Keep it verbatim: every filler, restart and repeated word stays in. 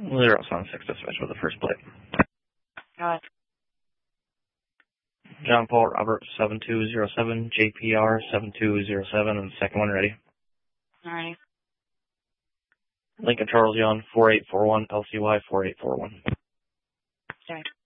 Zero Sun six dispatch with the first plate. Go ahead. John Paul Robert seven two zero seven, J P R seven two zero seven, and the second one ready. Alrighty. Lincoln Charles Young four eight four one, L C Y four eight four one. Okay.